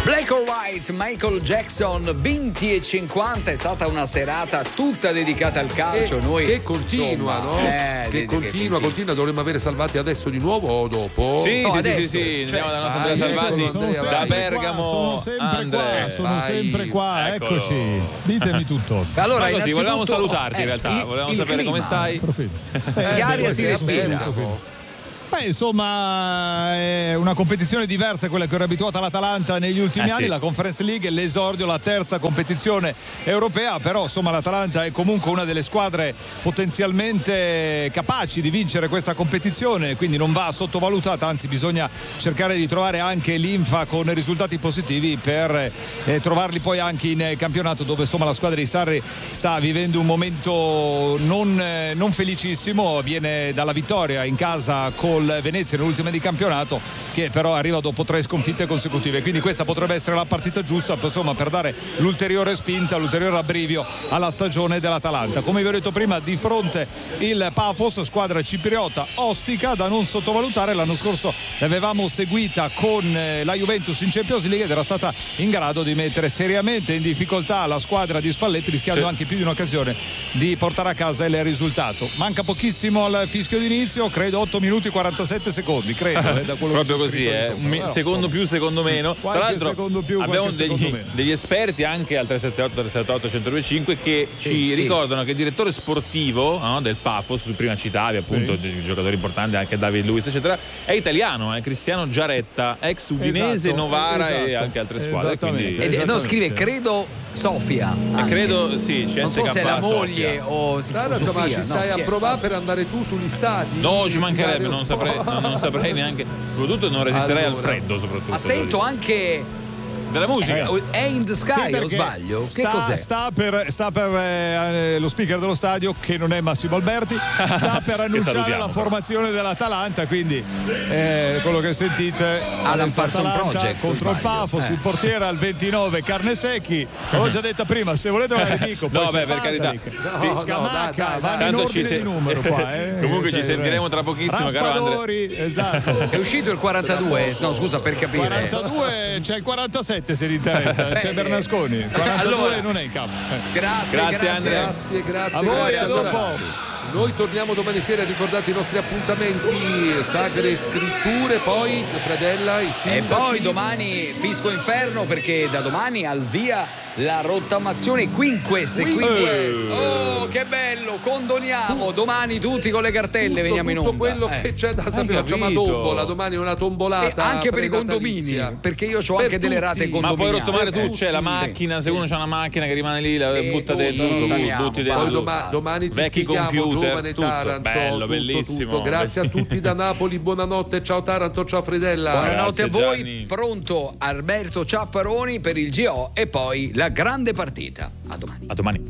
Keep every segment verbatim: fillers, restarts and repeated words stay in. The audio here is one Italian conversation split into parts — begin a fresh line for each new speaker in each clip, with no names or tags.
Black or White, Michael Jackson, venti e cinquanta, è stata una serata tutta dedicata al calcio.
E,
Noi,
che continua,
insomma,
no?
Eh,
che, continua,
che continua,
continua. Dovremmo avere Salvati adesso di nuovo o dopo?
Sì,
no,
sì,
adesso,
sì, sì, andiamo dalla nostra Andrea Salvati
Andrea,
da
vai.
Bergamo.
Sono sempre
Andrea,
qua, sono
vai.
sempre qua,
Eccolo.
eccoci. Ditemi tutto.
Allora,
Ma così, volevamo
innanzitutto,
salutarti in
eh,
realtà,
il-
volevamo
il
sapere
clima.
come stai.
Approfitto.
Che aria si
Sei a
respira.
Bergamo.
Beh, insomma, è una competizione diversa quella che era abituata l'Atalanta negli ultimi
Eh,
anni,
sì.
la Conference League, l'esordio, la terza competizione europea, però insomma l'Atalanta è comunque una delle squadre potenzialmente capaci di vincere questa competizione, quindi non va sottovalutata, anzi bisogna cercare di trovare anche l'infa con risultati positivi per eh, trovarli poi anche in campionato, dove insomma la squadra di Sarri sta vivendo un momento non, eh, non felicissimo, viene dalla vittoria in casa col Venezia nell'ultima di campionato, che però arriva dopo tre sconfitte consecutive, quindi questa potrebbe essere la partita giusta per, insomma, per dare l'ulteriore spinta, l'ulteriore abbrivio alla stagione dell'Atalanta. Come vi ho detto prima, di fronte il Pafos, squadra cipriota ostica da non sottovalutare. L'anno scorso l'avevamo seguita con la Juventus in Champions League ed era stata in grado di mettere seriamente in difficoltà la squadra di Spalletti, rischiando
Sì.
anche più di un'occasione di portare a casa il risultato. Manca pochissimo al fischio d'inizio, credo otto minuti e quarantasette secondi, credo, eh, da quello
Proprio
che c'è
così,
scritto,
eh.
insomma.
Un mi-
Però,
secondo più, secondo meno. Tra
qualche
l'altro
secondo più,
abbiamo
qualche
degli,
secondo meno.
degli esperti anche al tre sette otto tre sette otto uno zero due cinque che ci
sì.
ricordano che il direttore sportivo, no, del Pafos, tu prima citavi appunto
Sì.
dei giocatori importanti, anche David Luiz eccetera, è italiano, è Cristiano Giaretta, ex Udinese,
Esatto,
Novara e
esatto.
anche altre squadre.
Esattamente.
Quindi,
Ed- no,
Esattamente.
scrive credo Sofia.
e
anche.
credo sì, C S K
Non so se è la
Sofia.
moglie o si-
Dai,
o
ma
Sofia,
ci
no,
stai
chi
a
è?
provare per andare tu sugli stadi?
No, ci mancherebbe,
Giocare
non
un
saprei,
po'.
non, non saprei neanche. Soprattutto non resisterei
Allora.
al freddo, soprattutto.
Ma sento anche
della musica.
eh, è in the
Sì,
sky, o
perché
sbaglio? Che
sta,
cos'è?
sta per, sta per eh, lo speaker dello stadio, che non è Massimo Alberti, sta per annunciare
salutiamo,
la
però.
formazione dell'Atalanta, quindi eh, quello che sentite adesso
Parson
Atalanta
Project,
contro il
sbaglio.
Pafos,
Eh.
il portiere al ventinove Carnesecchi, l'ho già detta prima, se volete ve la ridico.
No,
poi
beh,
c'è
per carità.
Patrick,
No,
ti
no,
Scamacca,
dai, dai,
vanno
dai.
in
Tanto
ordine
ci se-
di numero qua, eh.
Comunque
Cioè,
ci sentiremo tra pochissimo, caro Andre.
Raspadori, esatto.
È uscito il quarantadue? No, scusa, per capire.
quarantadue, c'è il quarantasette se vi interessa, c'è
Beh,
Bernasconi, quarantadue
allora.
non è in campo. Eh.
Grazie,
Grazie,
grazie.
Andrea.
Grazie, grazie.
A voi,
grazie.
a
Allora,
dopo.
noi torniamo domani sera, ricordate i nostri appuntamenti, sagre scritture, poi Fradella, i
E
sindaci.
poi domani Fisco Inferno, perché da domani al via la rottamazione Quinques. e Quindi,
Quinques.
oh, che bello! Condoniamo domani tutti con le cartelle.
tutto,
veniamo in
tutto
onda.
quello
Eh.
che c'è da sapere, facciamo una
capito?
tombola, domani è una
E
tombolata
anche per i
prenatalizia.
condomini, perché io ho
Per
anche delle
tutti.
rate
Ma
condominiali.
puoi rottamare
Per
tu, c'è la
tutti.
macchina, se uno c'ha una macchina che rimane lì, la
Sì,
butta
sì,
dentro, tutto,
rottamiamo,
butti
va.
Poi
dentro.
doma- domani ti
Vecchi
spieghiamo
computer,
Giovane
tutto.
Taranto,
Bello,
tutto,
bellissimo.
tutto. Grazie a tutti da Napoli, buonanotte, ciao Taranto, ciao Fredella.
Buonanotte
Grazie,
a voi,
Gianni.
pronto Alberto Ciapparoni per il G O e poi la grande partita. A domani.
A domani.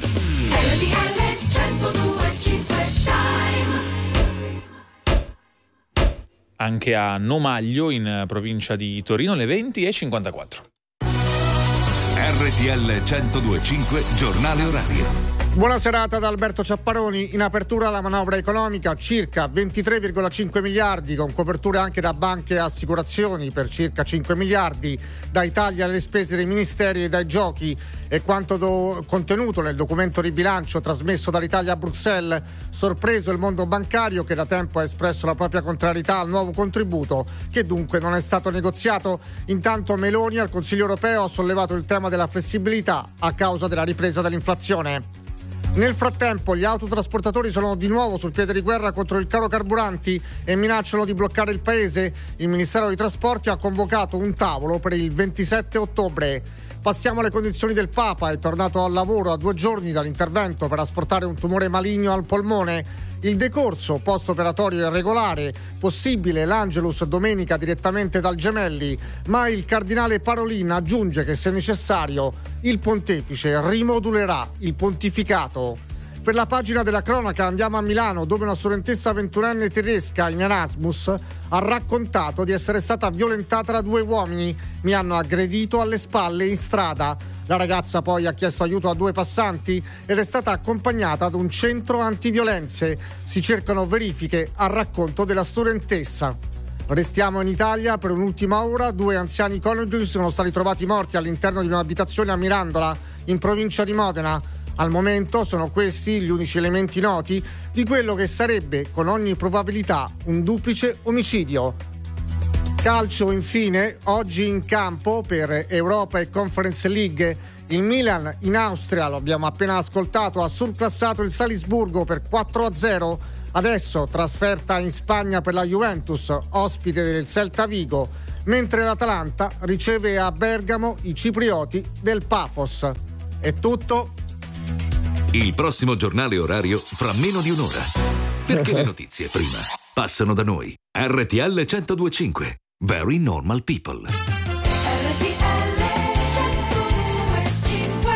R T L centodue e cinque Time.
Anche a Nomaglio, in provincia di Torino, le venti e cinquantaquattro.
R T L centodue e cinque, giornale orario.
Buona serata da Alberto Ciapparoni. In apertura la manovra economica, circa ventitré virgola cinque miliardi, con coperture anche da banche e assicurazioni per circa cinque miliardi, dai tagli alle spese dei ministeri e dai giochi, e quanto do- contenuto nel documento di bilancio trasmesso dall'Italia a Bruxelles. Sorpreso il mondo bancario, che da tempo ha espresso la propria contrarietà al nuovo contributo, che dunque non è stato negoziato. Intanto Meloni al Consiglio europeo ha sollevato il tema della flessibilità a causa della ripresa dell'inflazione. Nel frattempo gli autotrasportatori sono di nuovo sul piede di guerra contro il caro carburanti e minacciano di bloccare il paese. Il Ministero dei Trasporti ha convocato un tavolo per il ventisette ottobre. Passiamo alle condizioni del Papa. È tornato al lavoro a due giorni dall'intervento per asportare un tumore maligno al polmone. Il decorso post-operatorio è regolare, possibile l'Angelus domenica direttamente dal Gemelli, ma il cardinale Parolin aggiunge che se necessario il pontefice rimodulerà il pontificato. Per la pagina della cronaca andiamo a Milano, dove una studentessa ventunenne tedesca in Erasmus ha raccontato di essere stata violentata da due uomini. Mi hanno aggredito alle spalle in strada. La ragazza poi ha chiesto aiuto a due passanti ed è stata accompagnata ad un centro antiviolenze. Si cercano verifiche al racconto della studentessa. Restiamo in Italia per un'ultima ora. Due anziani coniugi sono stati trovati morti all'interno di un'abitazione a Mirandola, in provincia di Modena. Al momento sono questi gli unici elementi noti di quello che sarebbe, con ogni probabilità, un duplice omicidio. Calcio, infine, oggi in campo per Europa e Conference League. Il Milan in Austria, lo abbiamo appena ascoltato, ha surclassato il Salisburgo per quattro a zero. Adesso trasferta in Spagna per la Juventus, ospite del Celta Vigo, mentre l'Atalanta riceve a Bergamo i ciprioti del Pafos. È tutto.
Il prossimo giornale orario fra meno di un'ora. Perché le notizie prima passano da noi. R T L centodue e cinque. Very normal people.
R T L centodue e cinque.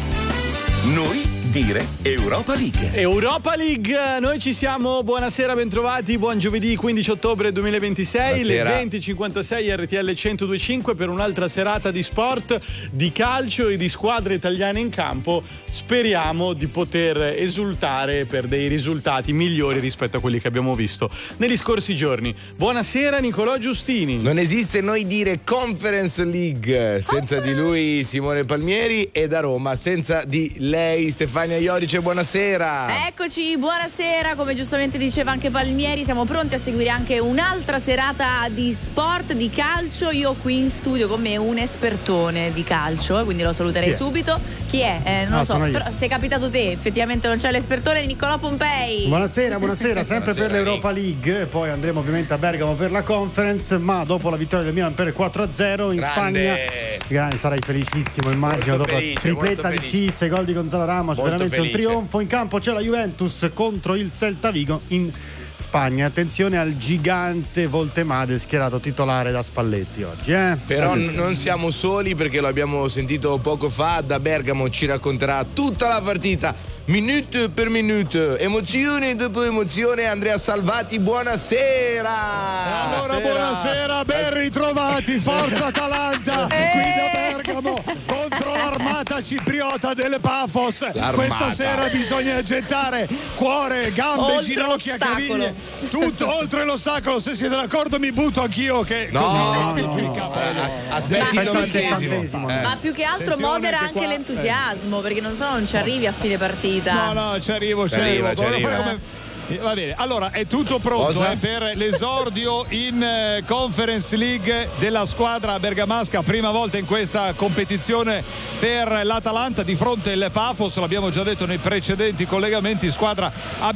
Noi dire Europa League.
Europa League, noi ci siamo, buonasera, bentrovati, buon giovedì quindici ottobre duemilaventisei,
Buonasera.
le venti e cinquantasei R T L centodue e cinque per un'altra serata di sport, di calcio e di squadre italiane in campo. Speriamo di poter esultare per dei risultati migliori rispetto a quelli che abbiamo visto negli scorsi giorni. Buonasera Nicolò Giustini.
Non esiste noi dire Conference League senza di lui Simone Palmieri, e da Roma senza di lei Stefania Iorice. Buonasera.
Eccoci, buonasera. Come giustamente diceva anche Palmieri, siamo pronti a seguire anche un'altra serata di sport, di calcio. Io ho qui in studio con me un espertone di calcio, quindi lo saluterei subito. Chi è? Eh, non
No,
lo so,
sono io.
però sei capitato te, effettivamente non c'è l'espertone, Nicolò Pompei.
Buonasera, buonasera, sempre
Buonasera,
per l'Europa League, poi andremo ovviamente a Bergamo per la Conference, ma dopo la vittoria del Milan per quattro a zero in
Grande.
Spagna, grande, sarai felicissimo, immagino,
Molto
dopo
felice,
tripletta
molto
di
felice.
Cis e gol di Gonzalo Ramos,
Molto
veramente
felice.
un trionfo. In campo c'è la Juventus contro il Celta Vigo in Spagna. Attenzione al gigante Voltemade schierato titolare da Spalletti oggi, eh?
Però n-
Attenzione.
non siamo soli, perché lo abbiamo sentito poco fa. Da Bergamo ci racconterà tutta la partita, minute per minute, emozione dopo emozione, Andrea Salvati. Buonasera.
Allora, buonasera, ben ritrovati, forza Atalanta, qui da Bergamo contro l'armata cipriota del Pafos.
L'armata.
Questa sera bisogna gettare cuore, gambe,
Oltre
ginocchia,
l'ostacolo.
caviglie, tutto oltre l'ostacolo. Se siete d'accordo mi butto anch'io, che
No,
così
no,
cambio
no,
più il
no.
capo.
Aspetti il
Aspetta il
novantesimo.
settantesimo.
Eh.
Ma più che altro
Attenzione
modera
che
anche
qua-
l'entusiasmo, perché non so, non ci arrivi a fine partita.
No, no, ci arrivo, ci
Ci
arrivo.
arriva, ci
Volevo fare
arriva.
come- Va bene, allora è tutto pronto
Cosa?
eh, per l'esordio in eh, Conference League della squadra bergamasca, prima volta in questa competizione per l'Atalanta di fronte al Pafos. L'abbiamo già detto nei precedenti collegamenti, squadra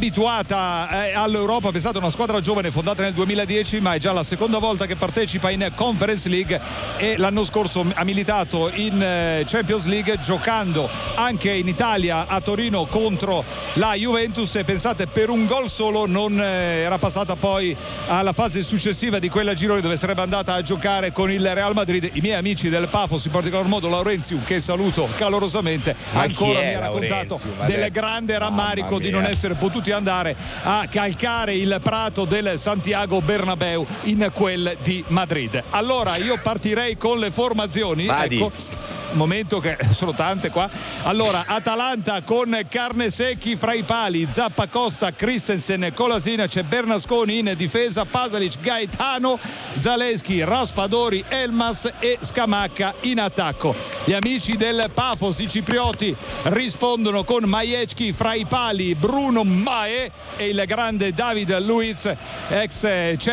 abituata eh, all'Europa. Pensate, una squadra giovane fondata nel duemiladieci, ma è già la seconda volta che partecipa in Conference League, e l'anno scorso ha militato in eh, Champions League, giocando anche in Italia a Torino contro la Juventus, e pensate, per un gol solo non eh, era passata poi alla fase successiva di quella girone, dove sarebbe andata a giocare con il Real Madrid. I miei amici del Pafos, in particolar modo Laurenziu, che saluto calorosamente,
Ma
ancora
chi è
mi ha raccontato
Laurenziu? Ma
del
dai.
grande rammarico
Mamma
di non
mia.
essere potuti andare a calcare il prato del Santiago Bernabéu in quel di Madrid. Allora io partirei con le formazioni.
Vadi.
Ecco, momento che sono tante qua. Allora, Atalanta con Carnesecchi fra i pali, Zappa, Costa, Christensen, Kolasinac, Bernasconi in difesa, Pasalic, Gaetano, Zaleschi, Raspadori, Elmas e Scamacca in attacco. Gli amici del Pafos, i ciprioti, rispondono con Majecki fra i pali, Bruno Mae e il grande David Luiz, ex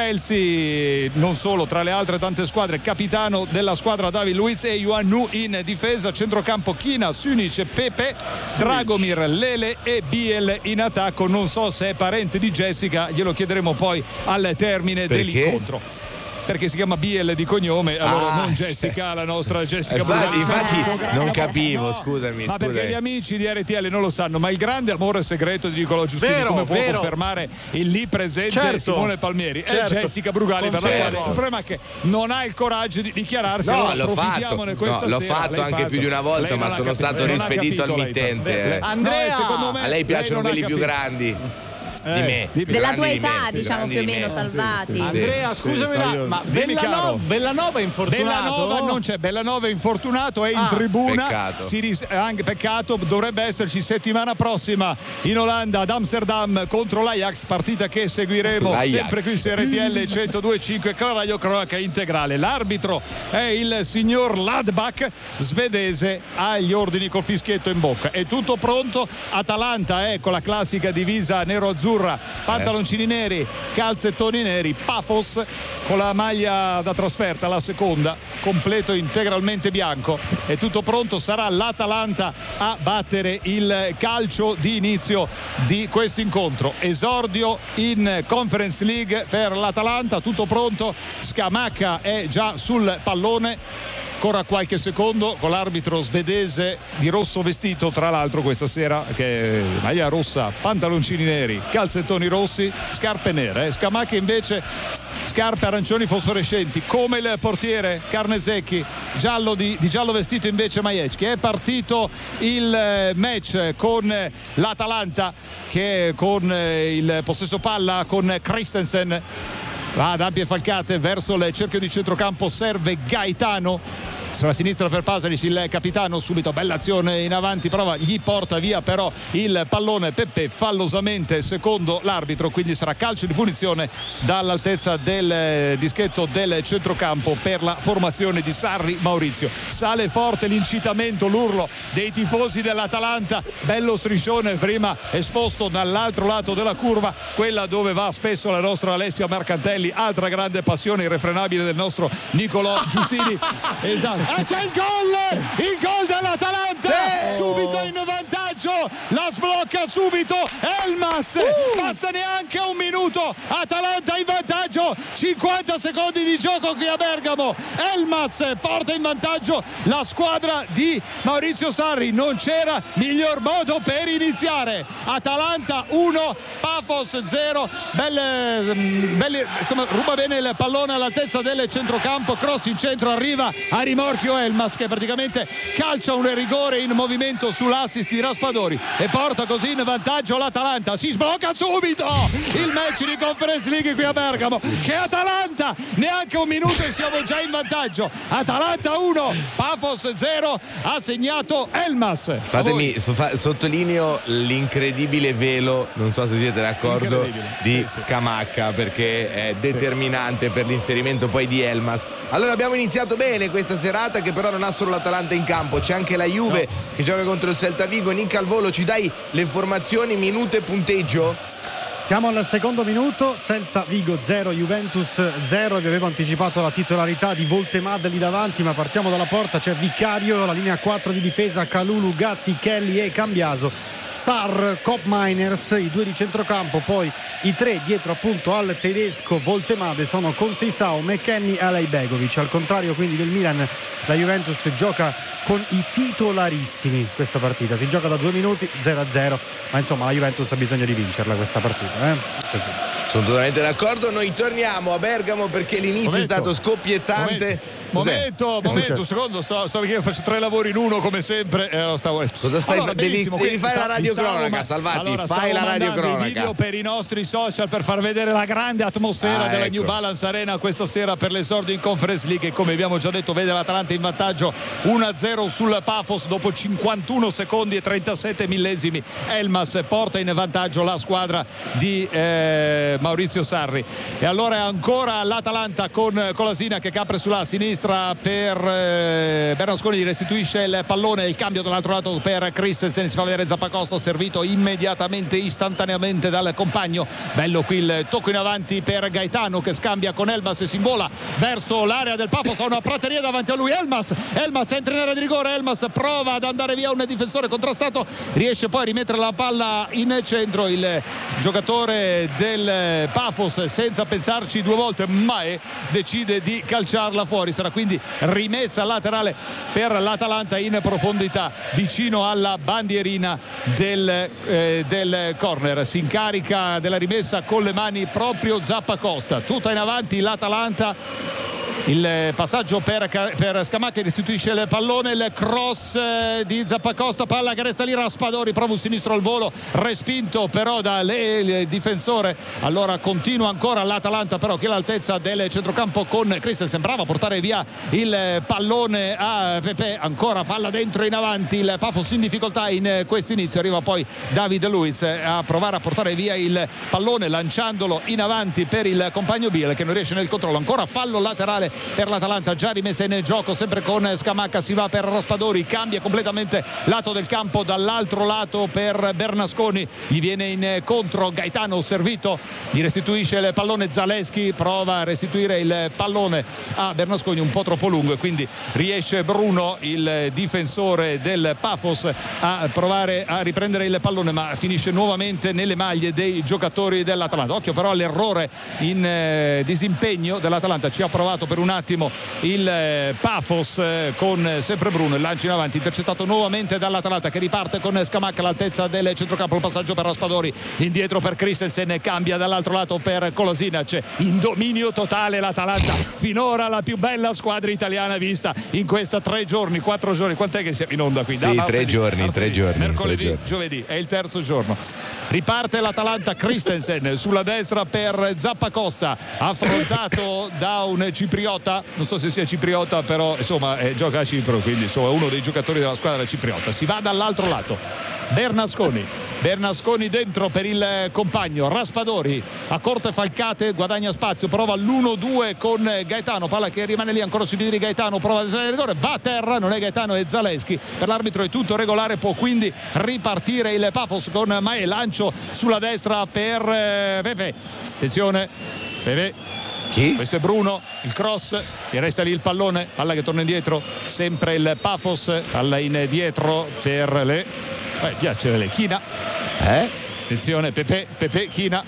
Chelsea, non solo, tra le altre tante squadre, capitano della squadra David Luiz, e Ioannou in difesa, centrocampo China, Sunic, Pepe, Dragomir, Lele e Biel in attacco. Non so se è parente di Jessica, glielo chiederemo poi al termine
Perché?
dell'incontro. Perché si chiama Biel di cognome, allora
Ah,
non Jessica, la nostra Jessica
Infatti,
Brugatti.
infatti non capivo,
No,
scusami,
ma perché
scusami.
gli amici di R T L non lo sanno, ma il grande amore segreto di Nicolò Giustini,
Vero,
come può
vero.
confermare il lì presente
Certo.
Simone Palmieri,
Certo.
è Jessica Brugali, per la
Confermo.
quale il problema è che non ha il coraggio di dichiararsi.
No,
allora
l'ho fatto,
approfittiamone questa
no, l'ho
sera.
fatto
L'hai
anche
fatto.
più di una volta,
Lei
ma
non ha
sono
capito,
stato
non ha
rispedito
capito
al
lei,
mittente.
però.
eh.
Andrea,
No, e secondo me
A lei piacciono
non ha
quelli più
capito.
grandi. di me.
Dimmi.
Della tua
Grandi di
età,
me, sì,
diciamo
grandi
più o
di
meno,
me.
Salvati.
Sì, Andrea,
sì,
scusami,
sì,
una-
io-
ma
dimmi,
Bellanova,
caro.
Bellanova è infortunato?
Bellanova non c'è, Bellanova è infortunato, è in
Ah,
tribuna.
peccato.
Si ris- anche peccato, dovrebbe esserci settimana prossima in Olanda ad Amsterdam contro l'Ajax, partita che seguiremo
L'Ajax.
sempre qui su R T L centodue e cinque con la radio cronaca integrale. L'arbitro è il signor Ladbach, svedese, ha gli ordini col fischietto in bocca. È tutto pronto. Atalanta è con la classica divisa nero-azzurra, pantaloncini neri, calzettoni neri. Pafos con la maglia da trasferta, la seconda, completo integralmente bianco. È tutto pronto, sarà l'Atalanta a battere il calcio di inizio di questo incontro. Esordio in Conference League per l'Atalanta, tutto pronto. Scamacca è già sul pallone. Ancora qualche secondo con l'arbitro svedese di rosso vestito, tra l'altro questa sera, che è maglia rossa, pantaloncini neri, calzettoni rossi, scarpe nere. eh. Scamacca invece scarpe arancioni fosforescenti, come il portiere Carnesecchi, giallo di, di giallo vestito invece Majewski. È partito il eh, match con eh, l'Atalanta che con eh, il possesso palla con Christensen. Va ad ampie falcate verso il cerchio di centrocampo, serve Gaetano. Sulla sinistra per Pasalic il capitano, subito bella azione in avanti, prova, gli porta via però il pallone Peppe fallosamente secondo l'arbitro, quindi sarà calcio di punizione dall'altezza del dischetto del centrocampo per la formazione di Sarri Maurizio. Sale forte l'incitamento, l'urlo dei tifosi dell'Atalanta, bello striscione prima esposto dall'altro lato della curva, quella dove va spesso la nostra Alessia Mercantelli, altra grande passione irrefrenabile del nostro Nicolò Giustini. Esatto. E c'è il gol! Il gol dell'Atalanta!
Sì!
Subito in vantaggio! La sblocca subito Elmas!
Uh!
Basta neanche un minuto! Atalanta in vantaggio! cinquanta secondi di gioco qui a Bergamo! Elmas porta in vantaggio la squadra di Maurizio Sarri. Non c'era miglior modo per iniziare. Atalanta uno, Pafos zero. Belle, belle, insomma, ruba bene il pallone all'altezza del centrocampo, cross in centro, arriva a rimorchio Elmas che praticamente calcia un rigore in movimento sull'assist di Raspadori e porta così in vantaggio l'Atalanta. Si sblocca subito il match di Conference League qui a Bergamo. Che Atalanta, neanche un minuto e siamo già in vantaggio. Atalanta uno, Pafos zero, ha segnato Elmas.
Fatemi, so- fa- sottolineo l'incredibile velo, non so se siete d'accordo,
Incredibile.
di
Sì, sì.
Scamacca, perché è determinante per l'inserimento poi di Elmas. Allora abbiamo iniziato bene questa serata, che però non ha solo l'Atalanta in campo, c'è anche la Juve no. che gioca contro il Celta Vigo. Nick al volo, ci dai le informazioni, minuto e punteggio?
Siamo al secondo minuto, Celta Vigo zero, Juventus zero. Vi avevo anticipato la titolarità di Voltemad lì davanti, ma partiamo dalla porta. C'è Vicario, la linea quattro di difesa, Calulu, Gatti, Kelly e Cambiaso. Sar, Cop Miners, i due di centrocampo, poi i tre dietro appunto al tedesco Voltemade sono Conceição, McKennie e Alej Begovic. Al contrario quindi del Milan, la Juventus gioca con i titolarissimi questa partita, si gioca da due minuti zero a zero, ma insomma la Juventus ha bisogno di vincerla questa partita, eh?
Sono totalmente d'accordo. Noi torniamo a Bergamo perché l'inizio
Momento.
è stato scoppiettante.
Momento,
Cos'è?
momento, secondo, sto, sto perché io faccio tre lavori in uno come sempre. Eh, stavo...
Cosa stai
allora,
devi,
benissimo,
devi
quindi
fare la
sta-
radiocronaca,
stavo-
Salvati,
allora,
fai
stavo
la
mandando
radiocronaca.
i video per i nostri social per far vedere la grande atmosfera
Ah,
della
ecco.
New Balance Arena questa sera per l'esordio in Conference League, e come abbiamo già detto vede l'Atalanta in vantaggio uno a zero sul Pafos dopo cinquantuno secondi e trentasette millesimi. Elmas porta in vantaggio la squadra di eh, Maurizio Sarri, e allora è ancora l'Atalanta con Colasina che capre sulla sinistra per eh, Bernasconi, restituisce il pallone, il cambio dall'altro lato per Christensen, si fa vedere Zappacosta, servito immediatamente, istantaneamente dal compagno. Bello qui il tocco in avanti per Gaetano che scambia con Elmas e si invola verso l'area del Pafos, ha una prateria davanti a lui. Elmas, Elmas entra in area di rigore, Elmas prova ad andare via un difensore contrastato, riesce poi a rimettere la palla in centro il giocatore del Pafos senza pensarci due volte, Mae decide di calciarla fuori, sarà quindi rimessa laterale per l'Atalanta in profondità vicino alla bandierina del, eh, del corner. Si incarica della rimessa con le mani proprio Zappacosta, tutta in avanti l'Atalanta il passaggio per, per Scamacca, restituisce il pallone, il cross di Zappacosta, palla che resta lì, Raspadori prova un sinistro al volo, respinto però dal difensore. Allora continua ancora l'Atalanta, però che è all'altezza del centrocampo con Christensen, brava a portare via il pallone a Pepe, ancora palla dentro in avanti, il Pafos in difficoltà in questo inizio, arriva poi David Luiz a provare a portare via il pallone lanciandolo in avanti per il compagno Biel che non riesce nel controllo, ancora fallo laterale per l'Atalanta, già rimessa in gioco sempre con Scamacca, si va per Raspadori, cambia completamente lato del campo, dall'altro lato per Bernasconi, gli viene incontro Gaetano servito, gli restituisce il pallone Zaleschi, prova a restituire il pallone a Bernasconi un po' troppo lungo e quindi riesce Bruno, il difensore del Pafos, a provare a riprendere il pallone, ma finisce nuovamente nelle maglie dei giocatori dell'Atalanta. Occhio però all'errore in eh, disimpegno dell'Atalanta, ci ha provato per un attimo il eh, Pafos eh, con sempre Bruno, il lancio in avanti intercettato nuovamente dall'Atalanta che riparte con Scamacca all'altezza del centrocampo, il passaggio per Raspadori, indietro per Christensen, cambia dall'altro lato per Kolasinac, in dominio totale l'Atalanta, finora la più bella squadra italiana vista in questa tre giorni, quattro giorni, quant'è che siamo in onda qui?
Sì, tre giorni, martedì, tre giorni,
mercoledì,
tre giorni.
giovedì, è il terzo giorno. Riparte l'Atalanta, Christensen sulla destra per Zappacosta, affrontato da un cipriota, non so se sia cipriota, però insomma eh, gioca a Cipro, quindi insomma uno dei giocatori della squadra cipriota. Si va dall'altro lato, Bernasconi Bernasconi dentro per il compagno Raspadori, a corte falcate guadagna spazio, prova l'uno due con Gaetano, palla che rimane lì ancora sui piedi di Gaetano, prova a entrare in rigore, va a terra, non è Gaetano, è Zaleschi, per l'arbitro è tutto regolare, può quindi ripartire il Pafos con Mae, lancio sulla destra per eh, Pepe, attenzione Pepe. Chi? Questo è Bruno, il cross, e resta lì il pallone, palla che torna indietro, sempre il Pafos, palla indietro per le Beh, piace le China, eh? Attenzione Pepe, Pepe, China,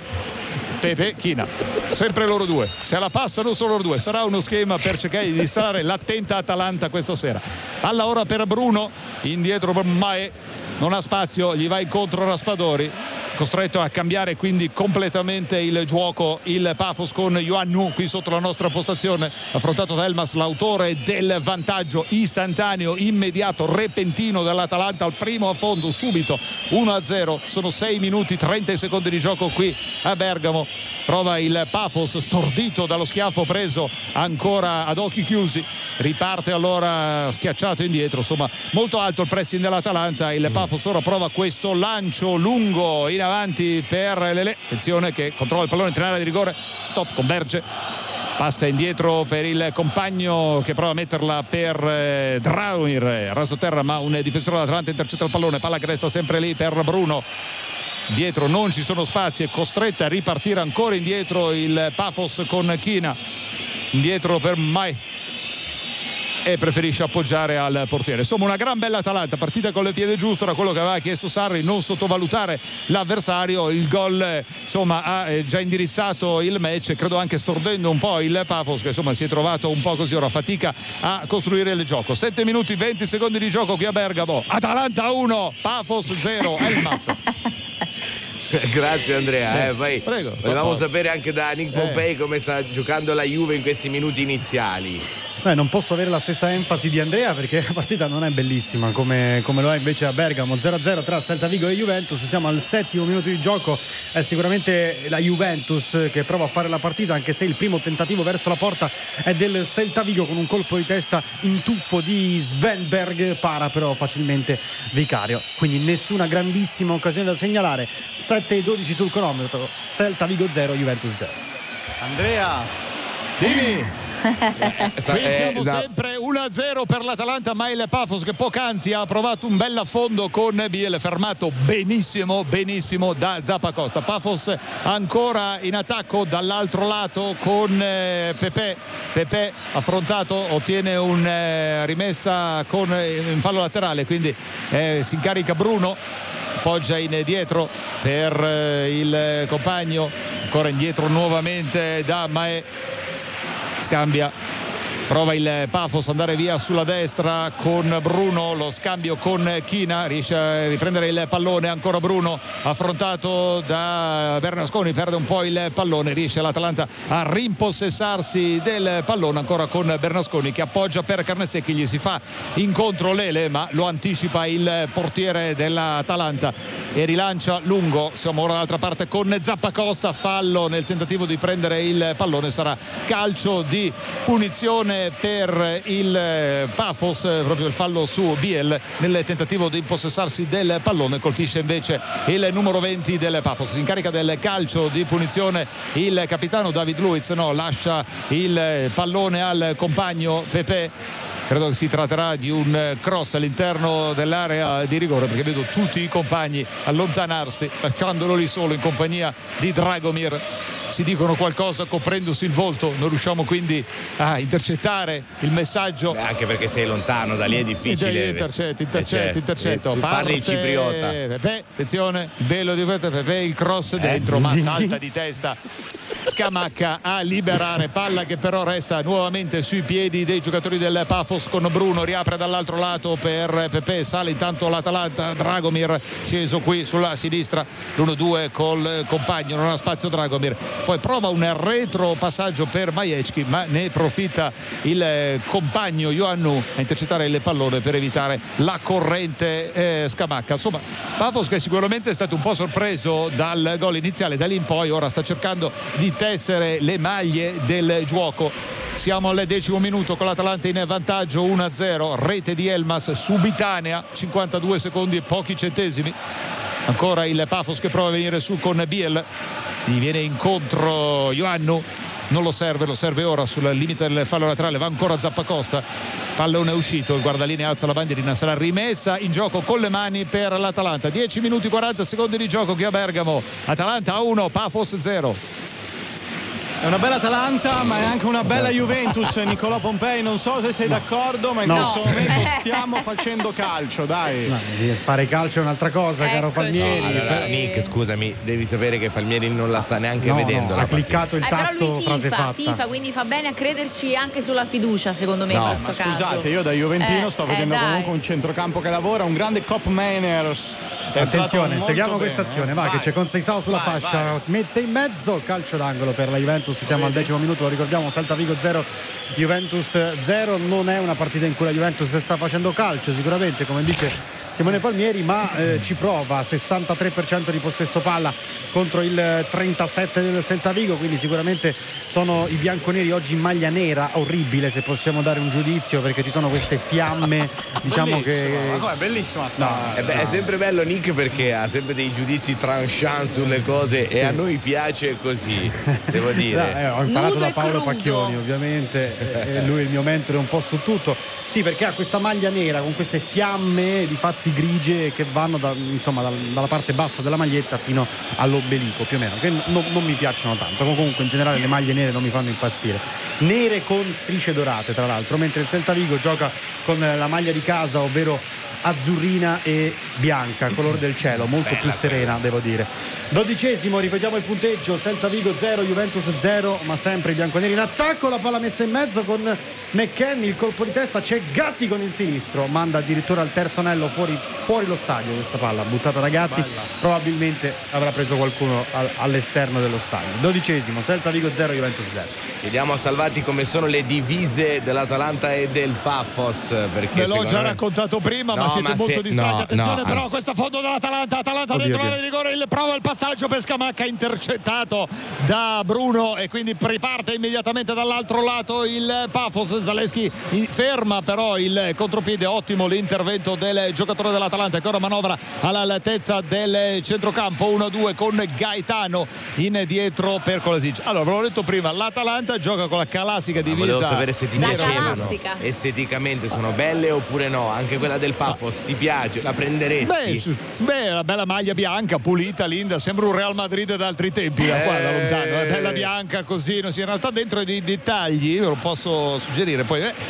Pepe, China, sempre loro due, se la passano solo loro due, sarà uno schema per cercare di distrarre l'attenta Atalanta questa sera. Palla ora per Bruno, indietro per Mae, non ha spazio, gli va incontro Raspadori, costretto a cambiare quindi completamente il gioco il Pafos con Ioannou qui sotto la nostra postazione, affrontato da Elmas, l'autore del vantaggio istantaneo, immediato, repentino dell'Atalanta al primo affondo, subito uno a zero, sono sei minuti trenta secondi di gioco qui a Bergamo, prova il Pafos stordito dallo schiaffo preso ancora ad occhi chiusi, riparte allora schiacciato indietro, insomma molto alto il pressing dell'Atalanta, il Pafos ora prova questo lancio lungo in avanti per Lele, attenzione che controlla il pallone in area di rigore, stop, converge, passa indietro per il compagno che prova a metterla per eh, Draumir, raso terra ma un difensore dell'Atalanta intercetta il pallone, palla che resta sempre lì per Bruno, dietro non ci sono spazi, è costretta a ripartire ancora indietro il Pafos con China, indietro per Mai e preferisce appoggiare al portiere. Insomma una gran bella Atalanta, partita con le piede giusto, era quello che aveva chiesto Sarri, non sottovalutare l'avversario, il gol insomma ha già indirizzato il match, credo anche stordendo un po' il Pafos che insomma si è trovato un po' così, ora fatica a costruire il gioco. Sette minuti venti secondi di gioco qui a Bergamo, Atalanta uno, Pafos zero, Elmas.
Grazie Andrea, eh, poi
prego,
volevamo sapere anche da Nick Pompei eh. come sta giocando la Juve in questi minuti iniziali.
Beh, non posso avere la stessa enfasi di Andrea perché la partita non è bellissima come, come lo è invece a Bergamo. Zero a zero tra Celta Vigo e Juventus, siamo al settimo minuto di gioco, è sicuramente la Juventus che prova a fare la partita, anche se il primo tentativo verso la porta è del Celta Vigo con un colpo di testa in tuffo di Svenberg, para però facilmente Vicario, quindi nessuna grandissima occasione da segnalare. Sette e dodici sul cronometro, Celta Vigo zero, Juventus zero.
Andrea,
dimmi.
Eh,
Qui siamo
eh, da...
sempre uno a zero per l'Atalanta, ma il Pafos che poc'anzi ha provato un bel affondo con Biel, fermato benissimo benissimo da Zappacosta. Pafos ancora in attacco dall'altro lato con eh, Pepe Pepe affrontato, ottiene un eh, rimessa con eh, un fallo laterale, quindi eh, si incarica Bruno, appoggia in dietro per eh, il compagno, ancora indietro nuovamente da Mae, scambia prova il Pafos andare via sulla destra con Bruno, lo scambio con China, riesce a riprendere il pallone, ancora Bruno affrontato da Bernasconi, perde un po' il pallone, riesce l'Atalanta a rimpossessarsi del pallone, ancora con Bernasconi che appoggia per Carnesecchi, gli si fa incontro Lele ma lo anticipa il portiere dell'Atalanta e rilancia lungo. Siamo ora dall'altra parte con Zappacosta, fallo nel tentativo di prendere il pallone, sarà calcio di punizione per il Pafos, proprio il fallo su Biel nel tentativo di impossessarsi del pallone, colpisce invece il numero venti del Pafos. In carica del calcio di punizione il capitano David Luiz, no, lascia il pallone al compagno Pepe. Credo che si tratterà di un cross all'interno dell'area di rigore, perché vedo tutti i compagni allontanarsi lasciandolo lì solo in compagnia di Dragomir. Si dicono qualcosa coprendosi il volto, non riusciamo quindi a intercettare il messaggio.
Beh, anche perché sei lontano, da lì è difficile.
Intercetto, intercetto, intercetto.
Tu parli il cipriota.
Pepe, attenzione, il velo di Pepe, il cross dentro,
eh.
ma salta di testa Scamacca a liberare, palla che però resta nuovamente sui piedi dei giocatori del Pafos con Bruno, riapre dall'altro lato per Pepe, sale intanto l'Atalanta, Dragomir sceso qui sulla sinistra, l'uno due col compagno, non ha spazio Dragomir, poi prova un retro passaggio per Majecki ma ne profitta il compagno Ioannou a intercettare il pallone per evitare la corrente eh, Scamacca. Insomma, Pafos che sicuramente è stato un po' sorpreso dal gol iniziale, da lì in poi ora sta cercando di tessere le maglie del gioco. Siamo al decimo minuto con l'Atalanta in vantaggio uno a zero, rete di Elmas subitanea, cinquantadue secondi e pochi centesimi. Ancora il Pafos che prova a venire su con Biel, gli viene incontro Ioannou, non lo serve, lo serve ora sul limite del fallo laterale, va ancora Zappacosta, pallone è uscito, il guardalinea alza la bandierina, sarà rimessa in gioco con le mani per l'Atalanta. Dieci minuti quaranta secondi di gioco qui a Bergamo, Atalanta a uno, Pafos zero.
È una bella Atalanta, ma è anche una bella Juventus, Nicolò Pompei. Non so se sei no. d'accordo, ma in
no.
questo momento stiamo facendo calcio, dai.
No, fare calcio è un'altra cosa, Eccoci. caro Palmieri.
No, allora, Nick, scusami, devi sapere che Palmieri non la sta neanche
no,
vedendo.
No, ha cliccato il
eh,
tasto
però lui
frase
tifa,
fatta.
tifa, quindi fa bene a crederci anche sulla fiducia, secondo me,
no,
in questo
ma
caso.
Scusate, io da Juventino
eh,
sto
eh,
vedendo
dai.
comunque un centrocampo che lavora, un grande Cop Manners.
Attenzione, seguiamo
bene,
questa azione,
eh.
va
Vai.
che c'è Conceição sulla
Vai,
fascia,
vai.
mette in mezzo, calcio d'angolo per la Juventus, siamo al decimo minuto, lo ricordiamo, Celta Vigo zero, Juventus zero. Non è una partita in cui la Juventus sta facendo calcio sicuramente, come dice Simone Palmieri, ma eh, ci prova, sessantatré per cento di possesso palla contro il trentasette del Celta Vigo, quindi sicuramente sono i bianconeri oggi in maglia nera, orribile se possiamo dare un giudizio, perché ci sono queste fiamme, diciamo che
ma come, è bellissima sta
no,
Eh beh, è sempre bello Nick perché ha sempre dei giudizi tranchant sulle cose e a noi piace così, devo dire.
Eh, ho imparato
Nudo
da
e
Paolo
crudo.
Pacchioni ovviamente, e e lui è il mio mentore un po' su tutto. Sì, perché ha questa maglia nera con queste fiamme di fatti grigie che vanno da, insomma, dal, dalla parte bassa della maglietta fino all'ombelico più o meno, che non, non mi piacciono tanto. Comunque in generale le maglie nere non mi fanno impazzire, nere con strisce dorate tra l'altro, mentre il Celta Vigo gioca con la maglia di casa, ovvero azzurrina e bianca, colore del cielo, molto
Bella
più serena
quella.
devo dire. Dodicesimo, ripetiamo il punteggio, Celta Vigo zero, Juventus zero, ma sempre i bianconeri in attacco, la palla messa in mezzo con McKennie, il colpo di testa, c'è Gatti con il sinistro, manda addirittura al terzo anello fuori, fuori lo stadio questa palla, buttata da Gatti, Bella. Probabilmente avrà preso qualcuno all'esterno dello stadio. Dodicesimo, Celta Vigo zero, Juventus zero.
Vediamo a Salvati come sono le divise dell'Atalanta e del Pafos, perché
Ve l'ho già
me...
raccontato prima,
no,
ma siete
ma
molto
se...
distratti.
no,
Attenzione
no,
però,
ah.
questa fondo dell'Atalanta, Atalanta
Oddio,
dentro
Dio.
l'area di rigore, il prova il passaggio per Scamacca, intercettato da Bruno e quindi riparte immediatamente dall'altro lato il Pafos. Zalewski ferma però il contropiede, ottimo l'intervento del giocatore dell'Atalanta che ora manovra all'altezza del centrocampo, uno a due con Gaetano in dietro per Kolasinac. Allora, ve l'ho detto prima, l'Atalanta gioca con la classica divisa.
Volevo sapere se ti
La
piacevano
classica.
esteticamente, sono belle oppure no, anche quella del Pafos ti piace, la prenderesti?
Beh, su- beh, la bella maglia bianca, pulita, linda, sembra un Real Madrid da altri tempi, da qua, da lontano, è bella bianca così, non si, in realtà dentro dei dettagli, ve lo posso suggerire, poi eh,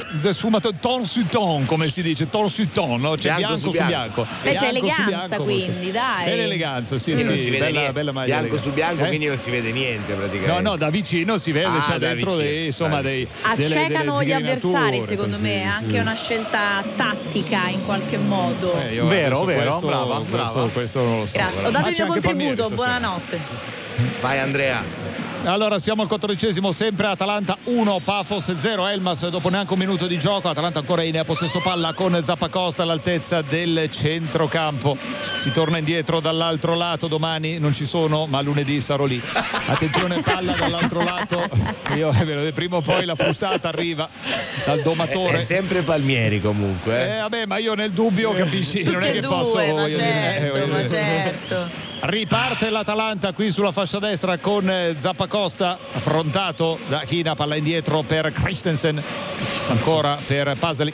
de sfumato ton su ton, come si dice, ton su ton, no? C'è bianco, bianco su bianco.
Beh, c'è
Bianco su
eleganza,
bianco,
quindi, dai.
È l'eleganza, sì,
Quindi
sì,
non si vede
bella,
niente.
bella maglia.
Bianco
elegante.
su bianco,
Eh?
quindi non si vede niente praticamente.
No, no, da vicino si vede,
Ah,
c'è
da
dentro
vicino,
dei, insomma,
da
dei
Accecano
delle,
gli
delle
avversari, secondo
così,
me, è
sì.
anche una scelta tattica in qualche modo.
Eh, io
Vero,
adesso
vero,
questo,
brava,
questo,
brava.
questo non lo so.
Grazie. Ho
guarda.
dato
Ma
il
c'è
mio
anche Palmieri
contributo,
stasera.
buonanotte.
Vai Andrea.
Allora siamo al quattordicesimo, sempre Atalanta uno, Pafos zero. Elmas dopo neanche un minuto di gioco, Atalanta ancora in possesso palla con Zappacosta all'altezza del centrocampo. Si torna indietro dall'altro lato, domani non ci sono, ma lunedì sarò lì. Attenzione, palla dall'altro lato. Io è vero, prima o poi la frustata arriva dal domatore.
È, è sempre Palmieri comunque. Eh.
Eh, vabbè, ma io nel dubbio capisci, non è
Tutte
che
e
posso,
due, ma
voglio dire, eh,
certo,
voglio
ma
dire.
certo.
Riparte l'Atalanta qui sulla fascia destra con eh, Zappacosta, affrontato da China, palla indietro per Christensen, ancora per Pasali.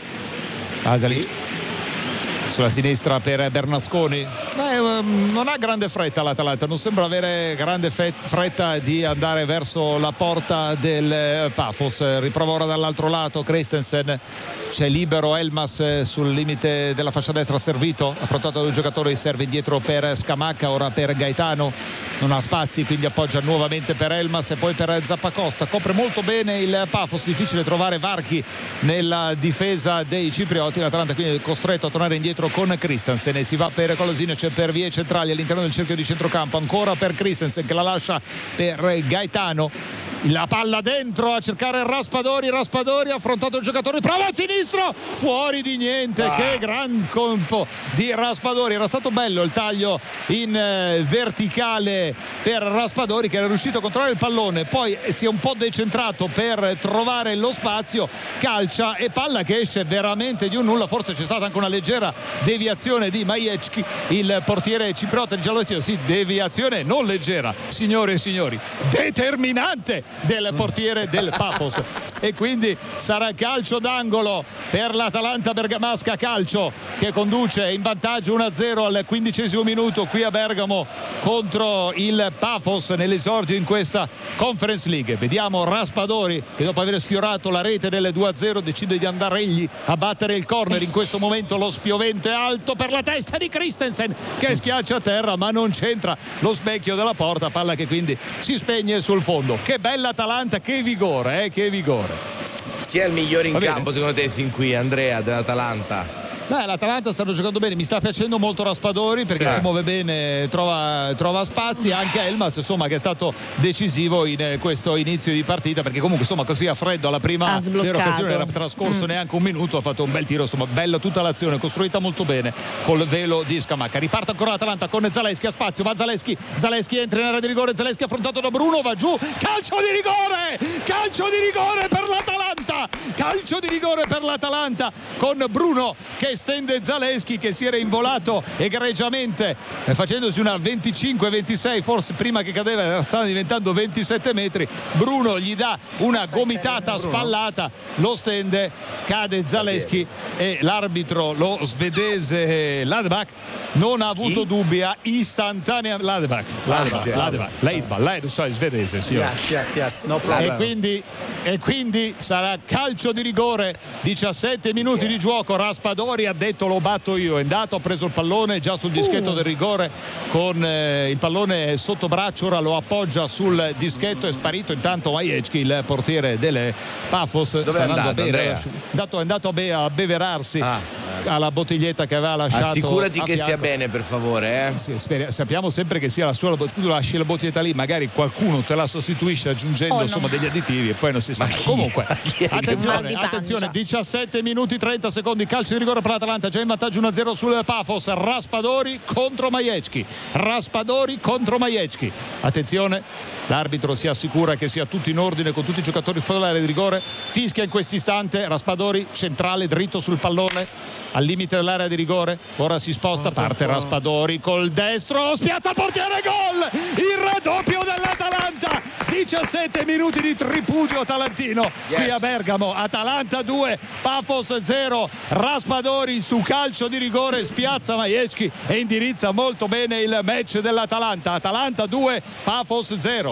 Pasali sulla sinistra per Bernasconi. Beh, um, non ha grande fretta l'Atalanta, non sembra avere grande fe- fretta di andare verso la porta del eh, Pafos. Riprova ora dall'altro lato Christensen, c'è libero Elmas sul limite della fascia destra, servito, affrontato da due giocatori, serve indietro per Scamacca, ora per Gaetano, non ha spazi, quindi appoggia nuovamente per Elmas e poi per Zappacosta. Copre molto bene il Pafos, difficile trovare varchi nella difesa dei ciprioti. L'Atalanta quindi è costretto a tornare indietro con Christensen e si va per Kolosinic per vie centrali all'interno del cerchio di centrocampo, ancora per Christensen che la lascia per Gaetano. La palla dentro a cercare Raspadori, Raspadori ha affrontato il giocatore, prova a sinistro, fuori di niente. Ah. Che gran colpo di Raspadori, era stato bello il taglio in eh, verticale per Raspadori, che era riuscito a controllare il pallone, poi si è un po' decentrato per trovare lo spazio, calcia e palla che esce veramente di un nulla. Forse c'è stata anche una leggera deviazione di Majecki, il portiere cipriota di giallo-vestito. Sì, deviazione non leggera, signore e signori, determinante del portiere del Pafos, e quindi sarà calcio d'angolo per l'Atalanta bergamasca, calcio che conduce in vantaggio uno a zero al quindicesimo minuto qui a Bergamo contro il Pafos nell'esordio in questa Conference League. Vediamo Raspadori che dopo aver sfiorato la rete del due a zero decide di andare egli a battere il corner. In questo momento lo spiovente alto per la testa di Christensen che schiaccia a terra, ma non c'entra lo specchio della porta, palla che quindi si spegne sul fondo. Che bella Atalanta, che vigore, eh, che vigore.
Chi è il migliore in campo secondo te sin qui, Andrea, dell'Atalanta?
Beh, l'Atalanta stanno giocando bene, mi sta piacendo molto Raspadori perché sì, si muove bene, trova, trova spazi, anche Elmas insomma che è stato decisivo in questo inizio di partita, perché comunque insomma così a freddo alla prima vera occasione era trascorso mm. neanche un minuto, ha fatto un bel tiro, insomma bella tutta l'azione, costruita molto bene col velo di Scamacca. Riparte ancora l'Atalanta con Zaleschi a spazio, va Zaleschi, Zaleschi entra in area di rigore, Zaleschi affrontato da Bruno, va giù, calcio di rigore, calcio di rigore per l'Atalanta, calcio di rigore per l'Atalanta con Bruno che stende Zaleschi che si era involato egregiamente eh, facendosi una venticinque ventisei, forse prima che cadeva stava diventando ventisette metri. Bruno gli dà una gomitata spallata, lo stende, cade Zaleschi e l'arbitro, lo svedese Ladebach, non ha avuto Chi? dubbi, ha istantanea Ladebach Ladebach Ladebach Ladebach lei lo so, è svedese sì,
yes, yes, yes. No
e, quindi, e quindi sarà calcio di rigore, diciassette minuti di gioco. Raspadori ha detto lo batto io, è andato, ha preso il pallone già sul dischetto uh. del rigore con eh, il pallone sotto braccio, ora lo appoggia sul dischetto, è sparito intanto Majecki, il portiere delle Pafos.
Dove è andato,
a bere,
Andrea?
è andato, è andato a, be- a beverarsi ah. alla bottiglietta che aveva lasciato.
Assicurati che
fianco.
Sia bene per favore, eh?
Sì, speri- sappiamo sempre che sia la sua, tu lasci la bottiglietta lì, magari qualcuno te la sostituisce aggiungendo oh, insomma no. degli additivi e poi non si sa. Comunque attenzione, attenzione, diciassette minuti trenta secondi, calcio di rigore per l'Atalanta, già in vantaggio uno a zero sul Pafos. Raspadori contro Majecki, Raspadori contro Majecki, attenzione, l'arbitro si assicura che sia tutto in ordine con tutti i giocatori fuori dall'area di rigore, fischia in questo istante. Raspadori centrale dritto sul pallone al limite dell'area di rigore, ora si sposta, parte Raspadori col destro, spiazza il portiere, gol, il raddoppio dell'Atalanta, diciassette minuti di tripudio atalantino yes. qui a Bergamo. Atalanta due, Pafos zero, Raspadori su calcio di rigore spiazza Majecki e indirizza molto bene il match dell'Atalanta. Atalanta due, Pafos zero.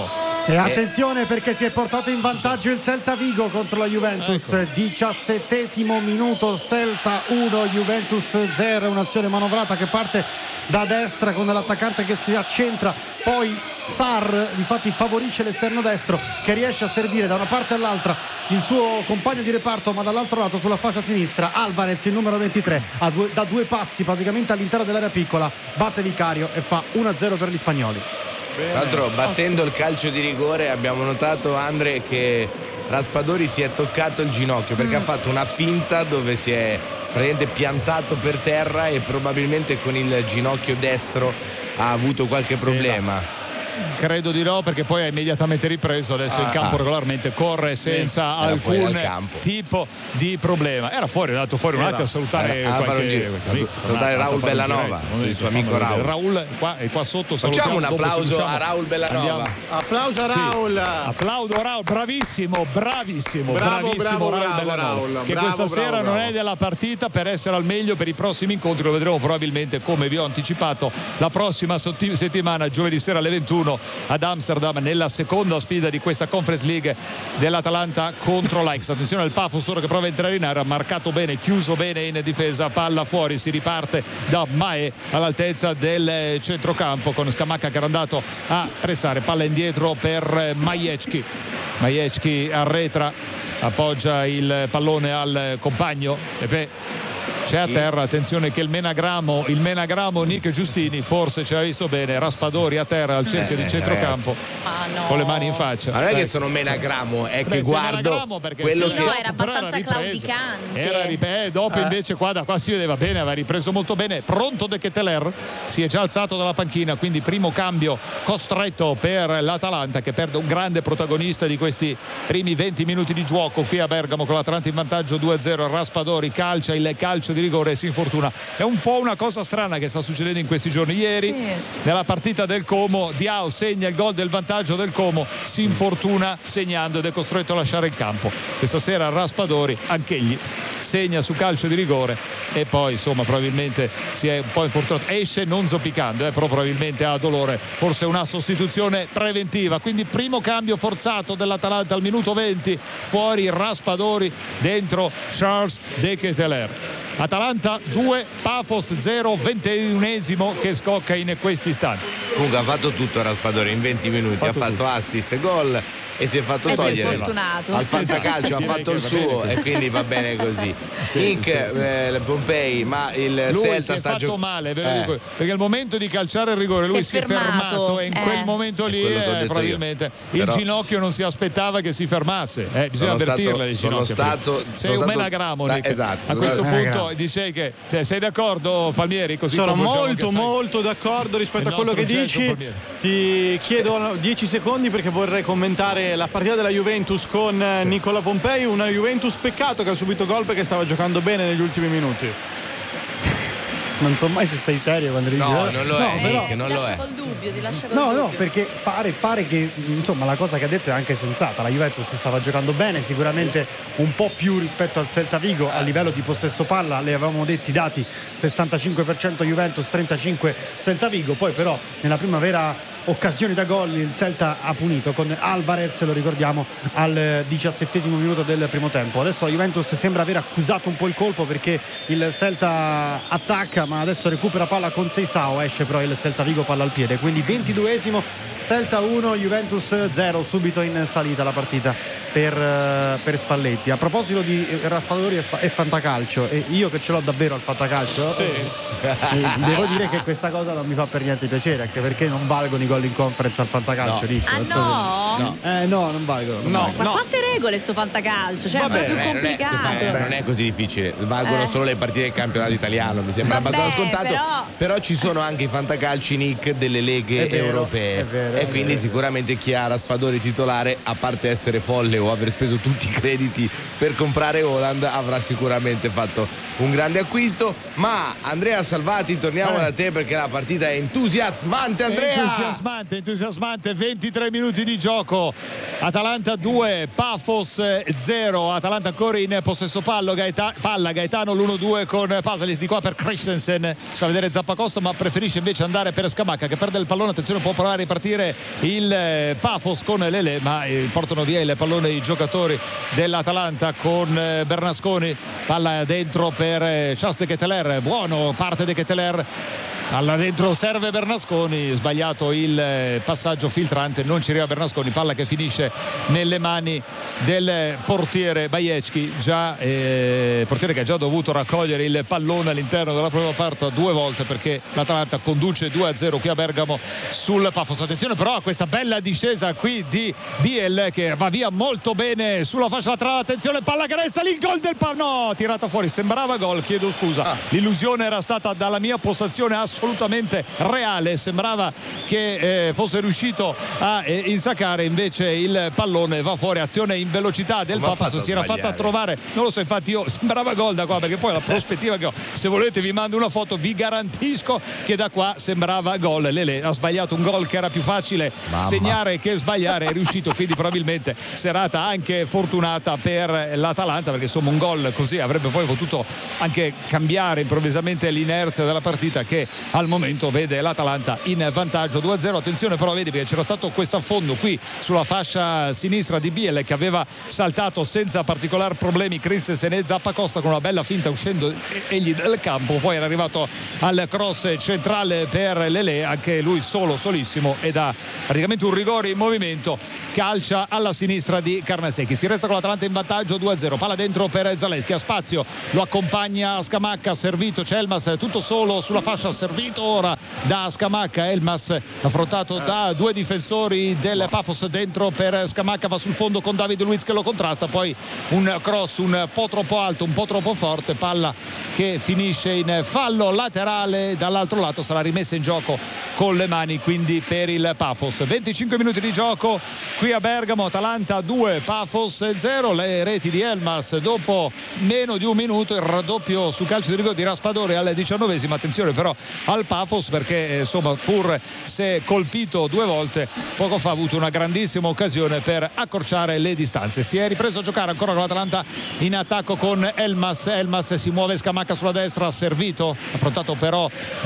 E attenzione perché si è portato in vantaggio il Celta Vigo contro la Juventus. Ecco. diciassettesimo minuto, Celta uno, Juventus zero. Un'azione manovrata che parte da destra con l'attaccante che si accentra, poi Sarr infatti favorisce l'esterno destro che riesce a servire da una parte all'altra il suo compagno di reparto, ma dall'altro lato sulla fascia sinistra Alvarez, il numero ventitré, a due, da due passi praticamente all'interno dell'area piccola batte Vicario e fa uno a zero per gli spagnoli.
Tra l'altro, battendo il calcio di rigore, abbiamo notato, Andre, che Raspadori si è toccato il ginocchio perché mm. ha fatto una finta dove si è praticamente piantato per terra e probabilmente con il ginocchio destro ha avuto qualche problema.
Sì, credo di no, perché poi ha immediatamente ripreso, adesso ah, in campo ah. regolarmente corre senza
Era
alcun tipo di problema. Era fuori, è andato fuori un attimo a salutare
Era,
qualche,
qualche amico, salutare Raul Bellanova, il suo amico Raul.
Raul qua, è qua sotto.
Facciamo un applauso a Raul Bellanova.
Andiamo. Applauso a Raul.
Sì. Applaudo a Raul, bravissimo, bravissimo,
bravo,
bravissimo
bravo,
Raul
bravo,
Bellanova,
Raul,
che
bravo,
questa
bravo,
sera
bravo.
non è della partita per essere al meglio per i prossimi incontri. Lo vedremo probabilmente, come vi ho anticipato, la prossima settimana, giovedì sera alle ventuno ad Amsterdam, nella seconda sfida di questa Conference League dell'Atalanta contro l'Ajax. Attenzione al Pafos ora che prova a entrare in area, marcato bene, chiuso bene in difesa, palla fuori, si riparte da Mae all'altezza del centrocampo con Scamacca che era andato a pressare, palla indietro per Majecki. Majecki arretra, appoggia il pallone al compagno e poi c'è a terra, attenzione che il menagramo il menagramo Nick Giustini forse ci ha visto bene, Raspadori a terra al cerchio
eh,
di centrocampo
ah, no.
con le mani in faccia.
Ma non è
Dai.
che sono menagramo, è
Beh,
che guardo quello
sì,
che
no, era abbastanza
era
claudicante.
era ripreso, dopo
eh.
invece qua da qua si vedeva bene, aveva ripreso molto bene. Pronto De Ketelaere, si è già alzato dalla panchina, quindi primo cambio costretto per l'Atalanta che perde un grande protagonista di questi primi venti minuti di gioco qui a Bergamo con l'Atalanta in vantaggio due a zero. Raspadori calcia il calcio di rigore e si infortuna. È un po' una cosa strana che sta succedendo in questi giorni. Ieri sì. nella partita del Como Diao segna il gol del vantaggio del Como, si infortuna segnando ed è costretto a lasciare il campo. Questa sera Raspadori anch'egli segna su calcio di rigore e poi insomma probabilmente si è un po' infortunato, esce non zoppicando, eh, però probabilmente ha dolore, forse una sostituzione preventiva. Quindi primo cambio forzato dell'Atalanta al minuto venti, fuori Raspadori, dentro Charles De Ketelaere. Atalanta due, Pafos zero, ventunesimo che scocca in questi istanti.
Comunque ha fatto tutto Raspadori in venti minuti, fatto ha fatto tutto. Assist, gol e si è fatto
e
togliere al fantacalcio, ha fatto il suo e quindi va bene così.
Sì,
Inc,
sì, sì.
Eh, Pompei, ma il
lui
Celta
si è
sta
fatto
gio-
male, ve lo
eh.
dico, perché al momento di calciare il rigore lui si è fermato, fermato e in
eh.
quel momento lì eh, probabilmente io. il
Però
ginocchio non si aspettava che si fermasse, eh, bisogna
sono
avvertirle
stato,
il
sono
ginocchio.
stato,
sei
sono
un
stato,
menagramo,
da,
Nick.
esatto,
a questo
esatto.
punto dicevi che eh, sei d'accordo, Palmieri? Così
sono
come
molto
che sai,
molto d'accordo rispetto
il
a quello che
nostro
dici.
Palmieri.
Ti chiedo dieci secondi perché vorrei commentare la partita della Juventus con sì. Nicola Pompei, una Juventus peccato che ha subito gol perché stava giocando bene negli ultimi minuti.
Non so mai se sei serio quando dici.
No, non lo è,
Eh,
però,
ti
non
lascia
lo è.
col dubbio, ti lascia col
No,
dubbio.
no, perché pare, pare che insomma la cosa che ha detto è anche sensata. La Juventus stava giocando bene, sicuramente un po' più rispetto al Celta Vigo a livello di possesso palla. Le avevamo detti i dati sessantacinque per cento Juventus, trentacinque per cento Celta Vigo. Poi però nella prima vera occasione da gol il Celta ha punito con Alvarez, lo ricordiamo, al diciassettesimo minuto del primo tempo. Adesso la Juventus sembra aver accusato un po' il colpo perché il Celta attacca ma adesso recupera palla con Seisao, esce però il Celta Vigo palla al piede, quindi ventiduesimo, Celta uno, Juventus zero, subito in salita la partita per, per Spalletti. A proposito di Raspadori e fantacalcio, e io che ce l'ho davvero al fantacalcio,
sì.
eh, devo dire che questa cosa non mi fa per niente piacere, anche perché non valgono i gol in conference al fantacalcio.
No.
Dico,
Ah
non so
no?
se- no? Eh no, non valgono. non
No,
valgono.
Ma quante regole sto fantacalcio? Cioè,
Vabbè,
è proprio
Eh, non, è,
complicato.
Stefano, non è così difficile, valgono
Eh.
solo le partite del campionato italiano, mi sembra
Vabbè,
abbastanza scontato,
però-
però ci sono anche i fantacalci Nick delle leghe
È vero,
europee
è vero,
e
è
quindi
vero.
sicuramente chi ha Raspadori titolare, a parte essere folle o aver speso tutti i crediti per comprare Haaland avrà sicuramente fatto un grande acquisto. Ma Andrea Salvati, torniamo
Eh.
da te perché la partita è entusiasmante. Andrea,
Entusiasmante, entusiasmante, ventitré minuti di gioco. Atalanta due, Pafos zero. Atalanta ancora in possesso pallo, Gaeta- palla, Gaetano l'uno due con Pasalis di qua per Christensen. Fa vedere Zappacosta, ma preferisce invece andare per Scamacca che perde il pallone. Attenzione, può provare a ripartire il eh, Pafos con Lele, ma eh, portano via il pallone i giocatori dell'Atalanta con eh, Bernasconi. Palla dentro per eh, Charles de Ketteler, buono, parte de Ketteler. Alla dentro serve Bernasconi, sbagliato il eh, passaggio filtrante, non ci arriva Bernasconi, palla che finisce nelle mani del portiere Bajecki, già eh, portiere che ha già dovuto raccogliere il pallone all'interno della propria porta due volte perché l'Atalanta conduce due a zero qui a Bergamo sul Pafos. Attenzione però a questa bella discesa qui di Biel che va via molto bene sulla fascia laterale, attenzione, palla che resta lì, il gol del Pafos, no, tirata fuori, sembrava gol, chiedo scusa, ah. l'illusione era stata dalla mia postazione assolutamente assolutamente reale, sembrava che eh, fosse riuscito a eh, insaccare, invece il pallone va fuori, azione in velocità del Pafos, si era fatta trovare, non lo so, infatti io sembrava gol da qua perché poi la prospettiva che ho, se volete vi mando una foto, vi garantisco che da qua sembrava gol. Lele ha sbagliato un gol che era più facile Mamma. segnare che sbagliare, è riuscito, quindi probabilmente serata anche fortunata per l'Atalanta perché insomma un gol così avrebbe poi potuto anche cambiare improvvisamente l'inerzia della partita che al momento vede l'Atalanta in vantaggio due a zero. Attenzione però, vedi, perché c'era stato questo affondo qui sulla fascia sinistra di Biel che aveva saltato senza particolari problemi Christensen e Zappacosta con una bella finta uscendo egli dal campo, poi era arrivato al cross centrale per Lele, anche lui solo solissimo, ed ha praticamente un rigore in movimento, calcia alla sinistra di Carnesecchi. Si resta con l'Atalanta in vantaggio due a zero, palla dentro per Zaleschi, a spazio lo accompagna Scamacca, servito c'è Elmas tutto solo sulla fascia, servito ora da Scamacca, Elmas affrontato da due difensori del Pafos, dentro per Scamacca, va sul fondo con David Luiz che lo contrasta, poi un cross un po' troppo alto, un po' troppo forte, palla che finisce in fallo laterale, dall'altro lato sarà rimessa in gioco con le mani quindi per il Pafos. venticinque minuti di gioco qui a Bergamo, Atalanta due, Pafos zero, le reti di Elmas dopo meno di un minuto, il raddoppio su calcio di rigore di Raspadori al diciannovesimo. Attenzione però al Pafos perché insomma pur se colpito due volte poco fa ha avuto una grandissima occasione per accorciare le distanze. Si è ripreso a giocare ancora con l'Atalanta in attacco con Elmas, Elmas si muove, Scamacca sulla destra, servito, affrontato però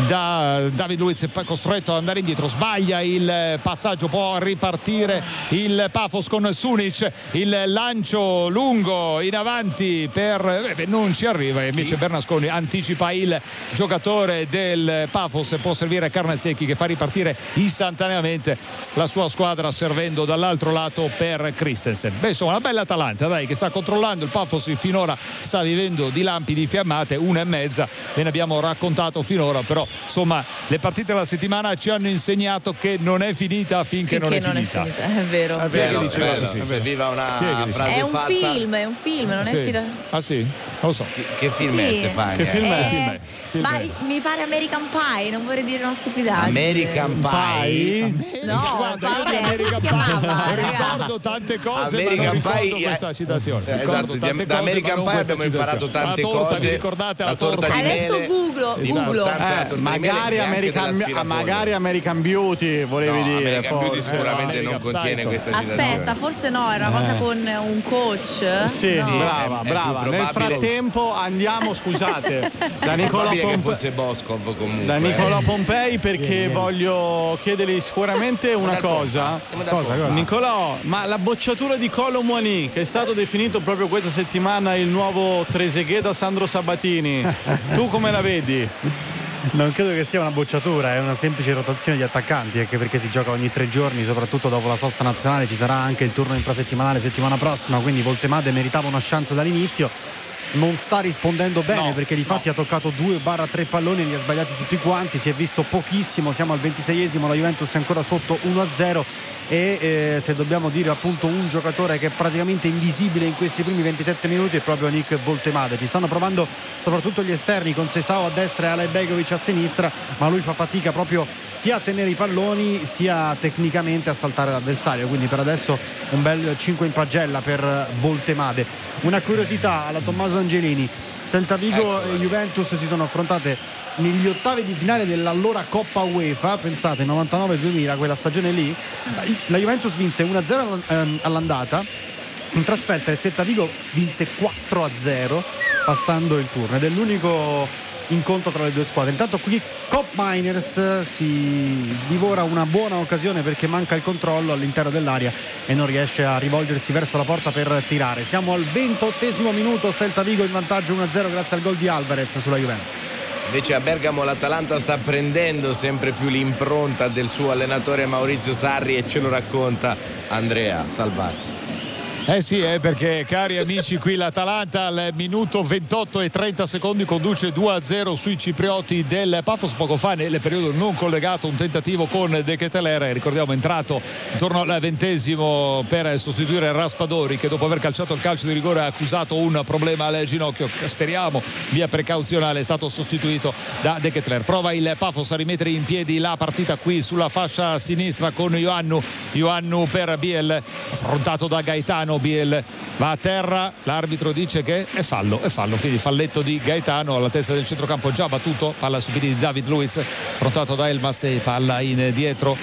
da David Luiz, costretto ad andare indietro, sbaglia il passaggio, può ripartire il Pafos con Sunic, il lancio lungo in avanti per eh, non ci arriva, e invece Bernasconi anticipa il giocatore del Pafos, può servire Carnesecchi che fa ripartire istantaneamente la sua squadra servendo dall'altro lato per Christensen. Beh, insomma una bella Atalanta dai, che sta controllando il Pafos, finora sta vivendo di lampi di fiammate, una e mezza ve ne abbiamo raccontato finora, però insomma le partite della settimana ci hanno insegnato che non è finita finché,
finché
non è finita.
Non è finita, è vero.
È vero, è vero, è vero. Viva una frase
è un
fatta.
film, è un film, non
Sì.
è fila...
Ah sì? Non lo so.
Che film è,
Sì.
Stefania?
Che film è?
Eh,
Film è? Film
ma
è?
mi pare American Pie, non vorrei dire una stupidaggine.
American Pie?
No,
Guarda, io di
vabbè, come
American
si chiamava?
Pie
ragazzi?
ricordo tante cose,
American
ma non ricordo
Pie,
questa citazione.
eh,
Ricordo
esatto,
tante
da
cose,
American
ma non
Pie
questa
abbiamo imparato
citazione.
tante
la torta,
cose.
vi ricordate la,
La torta
torta?
di
Adesso
mele,
googlo, googlo.
l'importanza
Eh,
della
magari, American, magari American Beauty volevi
no,
dire
American Beauty
forse.
sicuramente
Eh, no,
non
American
contiene
Psycho.
questa citazione.
Aspetta, forse no, era una cosa con un coach.
Sì,
No.
brava,
è- è
brava.
più
Nel
probabile-
frattempo andiamo, scusate, da Nicola
Probabile che
Pompei.
fosse Boscov comunque.
Da Nicola
eh.
Pompei perché voglio chiedergli sicuramente una
dal
cosa.
Andiamo dal
Cosa,
Pompa.
Nicolò, ma la bocciatura di Kolo Muani, che è stato definito proprio questa settimana il nuovo Trezeguet da Sandro Sabatini, tu come la vedi?
Non credo che sia una bocciatura, è una semplice rotazione di attaccanti, anche perché si gioca ogni tre giorni, soprattutto dopo la sosta nazionale ci sarà anche il turno infrasettimanale settimana prossima, quindi Voltemade meritava una chance dall'inizio. Non sta rispondendo bene,
No,
perché di fatti
no.
ha toccato due tre palloni e li ha sbagliati tutti quanti, si è visto pochissimo, siamo al ventiseiesimo, la Juventus è ancora sotto uno a zero e eh, se dobbiamo dire appunto un giocatore che è praticamente invisibile in questi primi ventisette minuti è proprio Nick Voltemade. Ci stanno provando soprattutto gli esterni con Sesao a destra e Alay Begovic a sinistra, ma lui fa fatica proprio sia a tenere i palloni sia tecnicamente a saltare l'avversario, quindi per adesso un bel cinque in pagella per Voltemade. Una curiosità alla Tommaso Angelini: Celta Vigo e Juventus si sono affrontate negli ottavi di finale dell'allora Coppa UEFA, pensate, novantanove duemila, quella stagione lì. La Juventus vinse uno a zero all'andata, in trasferta il Celta Vigo vinse quattro a zero passando il turno, ed è l'unico incontro tra le due squadre. Intanto qui Cop Miners si divora una buona occasione perché manca il controllo all'interno dell'area e non riesce a rivolgersi verso la porta per tirare. Siamo al ventottesimo minuto, Celta Vigo in vantaggio uno a zero grazie al gol di Alvarez sulla Juventus.
Invece a Bergamo l'Atalanta sta prendendo sempre più l'impronta del suo allenatore Maurizio Sarri, e ce lo racconta Andrea Salvati.
Eh sì, eh, perché cari amici, qui l'Atalanta al minuto ventotto e trenta secondi conduce due a zero sui ciprioti del Pafos. Poco fa nel periodo non collegato un tentativo con De Ketelaere, ricordiamo entrato intorno al ventesimo per sostituire Raspadori, che dopo aver calciato il calcio di rigore ha accusato un problema al ginocchio, speriamo via precauzionale, è stato sostituito da De Ketelaere. Prova il Pafos a rimettere in piedi la partita qui sulla fascia sinistra con Ioannou Ioannou per Biel, affrontato da Gaetano. Biel va a terra, l'arbitro dice che è fallo, è fallo, quindi falletto di Gaetano alla testa del centrocampo, già battuto, palla sui piedi di David Luiz, affrontato da Elmas e palla in dietro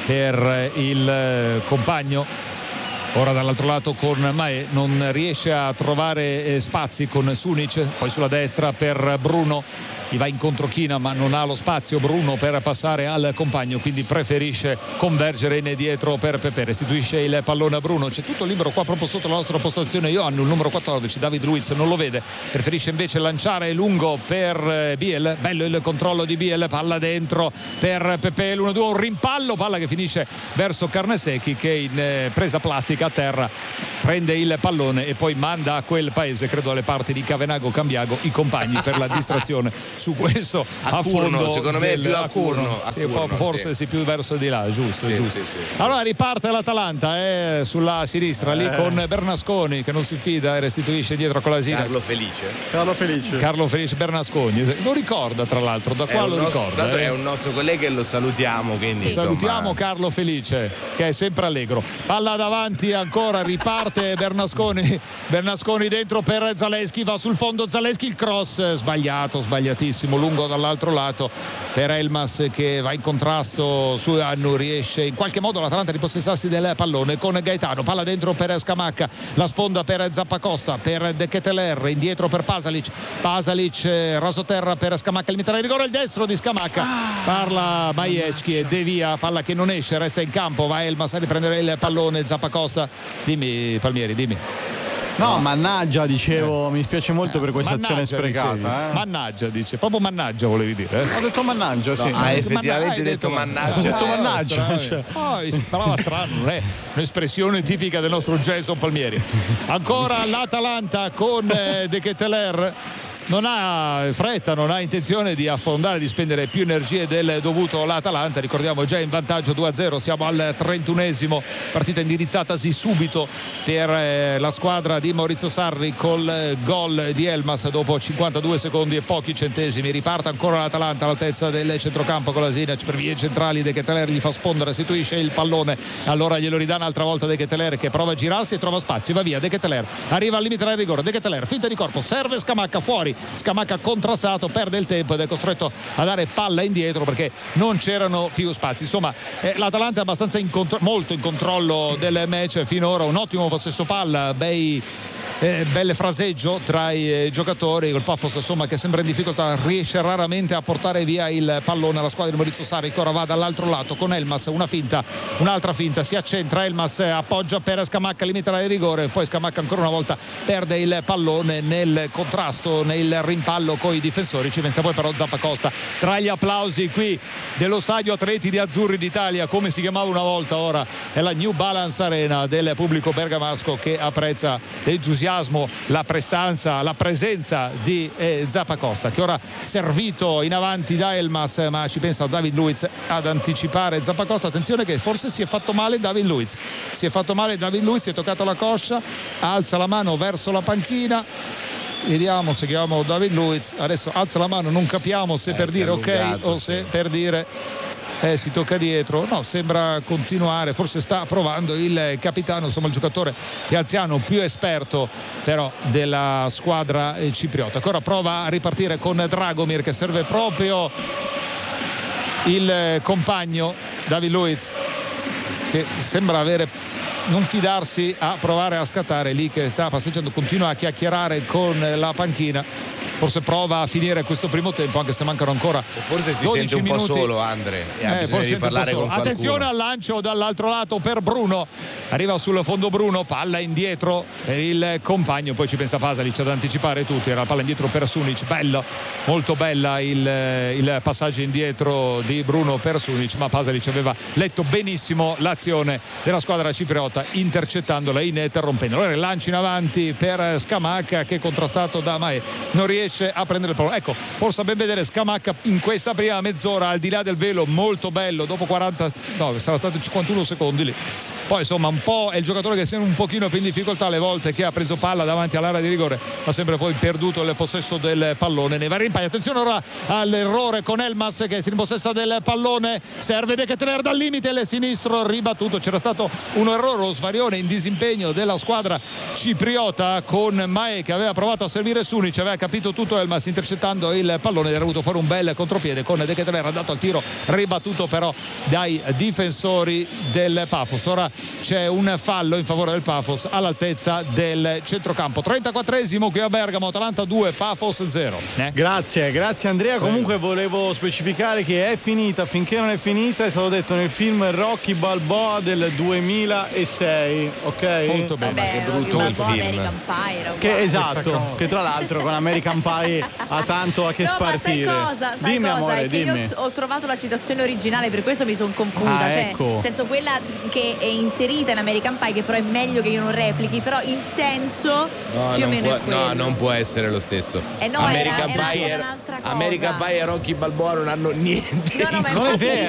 per il compagno. Ora dall'altro lato con Mae, non riesce a trovare spazi con Sunic, poi sulla destra per Bruno, gli va in controchina ma non ha lo spazio Bruno per passare al compagno, quindi preferisce convergere in dietro per Pepe, restituisce il pallone a Bruno, c'è tutto libero qua proprio sotto la nostra postazione. Ioannou, il numero quattordici, David Luiz non lo vede, preferisce invece lanciare lungo per Biel, bello il controllo di Biel, palla dentro per Pepe, l'uno due, un rimpallo, palla che finisce verso Carnesecchi che in presa plastica a terra prende il pallone e poi manda a quel paese, credo alle parti di Cavenago Cambiago, i compagni per la distrazione su questo
a,
a
Curno,
fondo
secondo me
del,
è più a
a Curno,
Curno, a
sì,
Curno,
forse
sì.
sì, più verso di là, giusto,
sì,
giusto.
Sì, sì.
Allora riparte l'Atalanta eh, sulla sinistra
eh.
lì con Bernasconi che non si fida e restituisce dietro con l'Asina.
Carlo Felice
Carlo Felice
Carlo Felice Bernasconi lo ricorda, tra l'altro, da qua lo
nostro,
ricorda
tanto
eh.
è un nostro collega e lo salutiamo, quindi
sì.
insomma...
Salutiamo Carlo Felice che è sempre allegro. Palla davanti ancora, riparte Bernasconi Bernasconi dentro per Zaleschi, va sul fondo Zaleschi, il cross sbagliato, sbagliatissimo, lungo dall'altro lato per Elmas che va in contrasto su Ioannou, riesce in qualche modo l'Atalanta a ripossessarsi del pallone con Gaetano, palla dentro per Scamacca, la sponda per Zappacosta, per De Ketelaere, indietro per Pasalic, Pasalic eh, rasoterra per Scamacca, limitare il rigore, il destro di Scamacca, parla Majewski e devia, palla che non esce, resta in campo, va Elmas a riprendere il pallone, Zappacosta, dimmi Palmieri, dimmi.
No, mannaggia, dicevo,
eh.
mi spiace molto per questa
Mannaggia,
azione sprecata. Eh.
Mannaggia, dice, proprio mannaggia volevi dire. Eh?
Ho detto mannaggia, sì.
No, ha effettivamente detto mannaggia.
Ho detto
Eh,
mannaggia.
Cioè. Oh, si parlava strano, non è un'espressione tipica del nostro Jason Palmieri. Ancora l'Atalanta con eh, De Ketelaere. Non ha fretta, non ha intenzione di affondare, di spendere più energie del dovuto l'Atalanta, ricordiamo già in vantaggio due a zero, siamo al trentunesimo, partita indirizzatasi subito per eh, la squadra di Maurizio Sarri col eh, gol di Elmas dopo cinquantadue secondi e pochi centesimi. Riparte ancora l'Atalanta all'altezza del centrocampo con la Sinac per vie centrali, De Ketelaere gli fa spondere, restituisce il pallone, allora glielo ridà un'altra volta De Ketelaere che prova a girarsi e trova spazio, va via De Ketelaere, arriva al limite del rigore, De Ketelaere finta di corpo, serve Scamacca fuori, Scamacca contrastato, perde il tempo ed è costretto a dare palla indietro perché non c'erano più spazi. Insomma eh, l'Atalanta è abbastanza in contro- molto in controllo del match finora, un ottimo possesso palla, bei Eh, bel fraseggio tra i eh, giocatori, col Pafos insomma che sembra in difficoltà, riesce raramente a portare via il pallone alla squadra di Maurizio Sarri che ora va dall'altro lato con Elmas, una finta, un'altra finta, si accentra Elmas, appoggia per Scamacca, limita il rigore, poi Scamacca ancora una volta perde il pallone nel contrasto, nel rimpallo con i difensori, ci pensa poi però Zappacosta. Tra gli applausi qui dello stadio Atleti di Azzurri d'Italia, come si chiamava una volta, ora è la New Balance Arena del pubblico bergamasco che apprezza l'entusiasmo, la prestanza, la presenza di eh, Zappacosta che ora servito in avanti da Elmas, ma ci pensa David Luiz ad anticipare Zappacosta. Attenzione che forse si è fatto male David Luiz, si è fatto male David Luiz, si è toccato la coscia, alza la mano verso la panchina. Vediamo se chiamiamo David Luiz, adesso alza la mano, non capiamo se
eh,
per dire ok
allungato,
o se
sì.
per dire eh, si tocca dietro, no, sembra continuare, forse sta provando il capitano, insomma il giocatore più anziano, più esperto però della squadra eh, cipriota. Ancora prova a ripartire con Dragomir, che serve proprio il compagno David Luiz, che sembra avere non fidarsi a provare a scattare, lì che sta passeggiando, continua a chiacchierare con la panchina. Forse prova a finire questo primo tempo, anche se mancano ancora
forse si
dodici
sente un
minuti.
po' solo, Andre, e ha
Eh,
bisogno di parlare con qualcuno.
Attenzione al lancio dall'altro lato per Bruno, arriva sul fondo Bruno, palla indietro per il compagno, poi ci pensa Pasalic ad anticipare tutti, era la palla indietro per Sunic, bello, molto bella il, il passaggio indietro di Bruno per Sunic, ma Pasalic aveva letto benissimo l'azione della squadra cipriota, intercettandola, interrompendola. Allora il lancio in avanti per Scamacca, che è contrastato da Mae, non riesce a prendere il pallone. Ecco, forse a ben vedere Scamacca in questa prima mezz'ora, al di là del velo, molto bello, dopo quaranta, no, sarà stato cinquantuno secondi lì. Poi insomma un po' è il giocatore che sembra un pochino più in difficoltà alle volte, che ha preso palla davanti all'area di rigore, ma sempre poi perduto il possesso del pallone nei vari rimpalli. Attenzione ora all'errore con Elmas, che si rimpossessa del pallone, serve De Ketelaere dal limite, il sinistro ribattuto. C'era stato un errore, lo svarione in disimpegno della squadra cipriota, con Mae che aveva provato a servire Sunic, aveva capito tutto Elmas intercettando il pallone, era venuto fuori un bel contropiede con De Ketelaere andato al tiro, ribattuto però dai difensori del Pafos. Ora c'è un fallo in favore del Pafos all'altezza del centrocampo. trentaquattresimo qui a Bergamo, Atalanta due, Pafos zero. Eh?
Grazie, grazie Andrea. Comunque volevo specificare che è finita, finché non è finita, è stato detto nel film Rocky Balboa del duemilasei, ok?
Molto bene.
Vabbè,
che brutto
Rocky
il
Balboa,
film.
American Pie,
Che esatto, che tra l'altro con American Pie ha tanto a che
no,
spartire.
Ma sai cosa? Sai
dimmi
cosa?
amore,
è che
dimmi.
io ho trovato la citazione originale, per questo mi sono confusa.
Ah,
cioè,
ecco.
nel senso, quella che è inserita in American Pie, che però è meglio che io non replichi, però il senso
No,
più o
non
meno
può,
è quello.
no, non può essere lo stesso.
Eh no,
American
era- era
Pie
tipo
era-
un'altra cosa.
American Pie e Rocky Balboa non hanno niente.
No, no, ma
in
infatti
comune.